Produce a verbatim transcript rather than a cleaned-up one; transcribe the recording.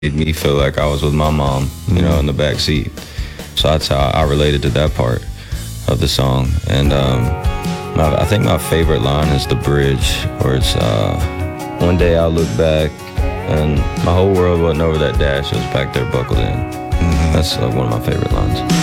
made me feel like I was with my mom, you mm-hmm. know, in the back seat. So that's how I related to that part of the song. And um, my, I think my favorite line is the bridge, where it's, uh, one day I'll look back and my whole world wasn't over that dash, it was back there buckled in. Mm-hmm. That's uh, one of my favorite lines.